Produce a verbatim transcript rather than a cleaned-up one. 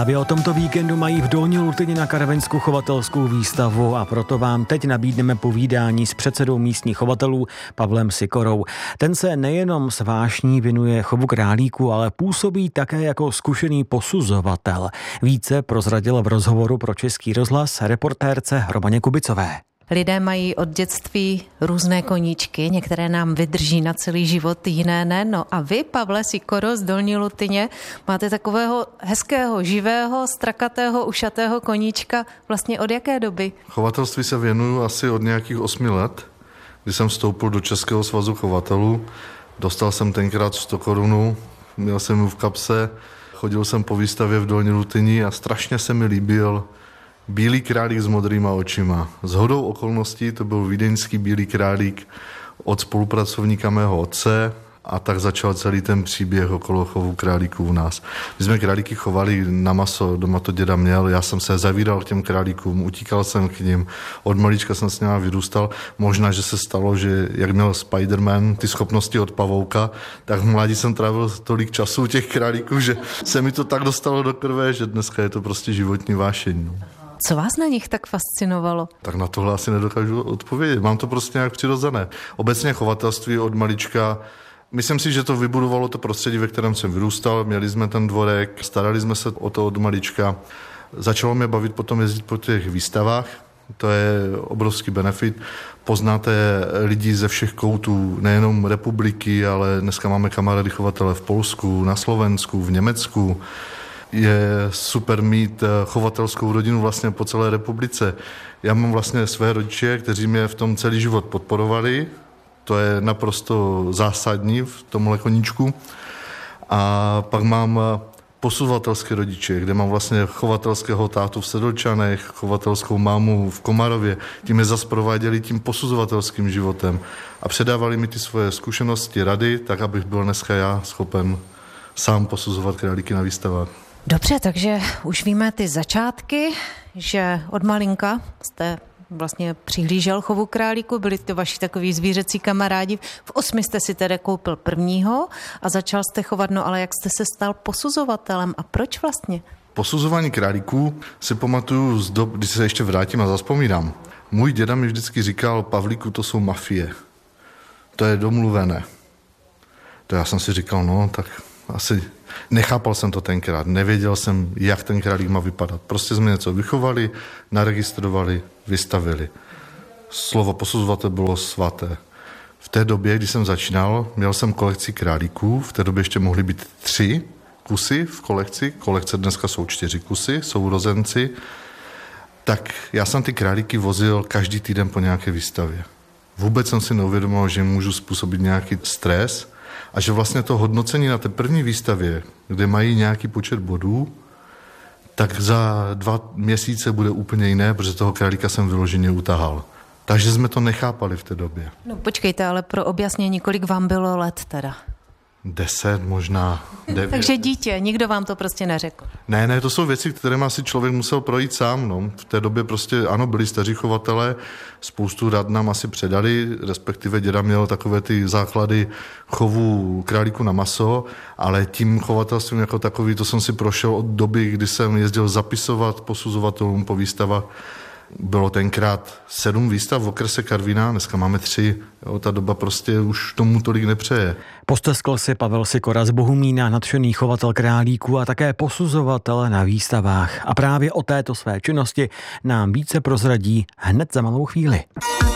Aby o tomto víkendu mají v Dolní Lutyni na Karvinsku chovatelskou výstavu a proto vám teď nabídneme povídání s předsedou místních chovatelů Pavlem Sikorou. Ten se nejenom s vášní věnuje chovu králíků, ale působí také jako zkušený posuzovatel. Více prozradil v rozhovoru pro Český rozhlas reportérce Romaně Kubicové. Lidé mají od dětství různé koníčky, některé nám vydrží na celý život, jiné ne. No a vy, Pavle Sikoro z Dolní Lutyně, máte takového hezkého, živého, strakatého, ušatého koníčka vlastně od jaké doby? Chovatelství se věnuju asi od nějakých osmi let, kdy jsem vstoupil do Českého svazu chovatelů. Dostal jsem tenkrát sto korun, měl jsem ji v kapse, chodil jsem po výstavě v Dolní Lutyni a strašně se mi líbil bílý králík s modrýma očima. Shodou okolností to byl vídeňský bílý králík od spolupracovníka mého otce a tak začal celý ten příběh okolo chovu králíků u nás. My jsme králíky chovali na maso, doma to děda měl, já jsem se zavíral k těm králíkům, utíkal jsem k nim, od malička jsem s nimi vyrůstal. Možná, že se stalo, že jak měl Spider-Man ty schopnosti od pavouka, tak v mládí jsem trávil tolik času u těch králíků, že se mi to tak dostalo do krve, že dneska je to prostě životní vášeň. No. Co vás na nich tak fascinovalo? Tak na tohle asi nedokážu odpovědět. Mám to prostě nějak přirozené. Obecně chovatelství od malička. Myslím si, že to vybudovalo to prostředí, ve kterém jsem vyrůstal. Měli jsme ten dvorek, starali jsme se o to od malička. Začalo mě bavit potom jezdit po těch výstavách. To je obrovský benefit. Poznáte lidi ze všech koutů, nejenom republiky, ale dneska máme kamarády chovatele v Polsku, na Slovensku, v Německu. Je super mít chovatelskou rodinu vlastně po celé republice. Já mám vlastně své rodiče, kteří mě v tom celý život podporovali. To je naprosto zásadní v tomhle koníčku. A pak mám posuzovatelské rodiče, kde mám vlastně chovatelského tátu v Sedlčanech, chovatelskou mámu v Komarově. Tím mě zas prováděli tím posuzovatelským životem a předávali mi ty svoje zkušenosti, rady, tak abych byl dneska já schopen sám posuzovat králíky na výstavách. Dobře, takže už víme ty začátky, že od malinka jste vlastně přihlížel chovu králíku, byli to vaši takový zvířecí kamarádi. V osmi jste si tedy koupil prvního a začal jste chovat, no ale jak jste se stal posuzovatelem a proč vlastně? Posuzování králíků si pamatuju z dob, když se ještě vrátím a zazpomínám. Můj děda mi vždycky říkal, Pavlíku, to jsou mafie. To je domluvené. To já jsem si říkal, no tak asi nechápal jsem to tenkrát, nevěděl jsem, jak ten králík má vypadat. Prostě jsme něco vychovali, naregistrovali, vystavili. Slovo posuzovatel bylo svaté. V té době, když jsem začínal, měl jsem kolekci králíků, v té době ještě mohly být tři kusy v kolekci, kolekce dneska jsou čtyři kusy, sourozenci, tak já jsem ty králíky vozil každý týden po nějaké výstavě. Vůbec jsem si neuvědomil, že můžu způsobit nějaký stres, a že vlastně to hodnocení na té první výstavě, kde mají nějaký počet bodů, tak za dva měsíce bude úplně jiné, protože toho králíka jsem vyloženě utahal. Takže jsme to nechápali v té době. No počkejte, ale pro objasnění, kolik vám bylo let teda? Deset, možná devět. Takže dítě, nikdo vám to prostě neřekl. Ne, ne, to jsou věci, které asi člověk musel projít sám. No. V té době prostě, ano, byli staří chovatelé, spoustu rad nám asi předali, respektive děda měl takové ty základy chovu králíku na maso, ale tím chovatelstvím jako takový, to jsem si prošel od doby, kdy jsem jezdil zapisovat posuzovatelům po výstavách. Bylo tenkrát sedm výstav v okrese Karviná, dneska máme tři. Jo, ta doba prostě už tomu tolik nepřeje. Posteskl si Pavel Sikora z Bohumína, nadšený chovatel králíků a také posuzovatel na výstavách. A právě o této své činnosti nám více prozradí hned za malou chvíli.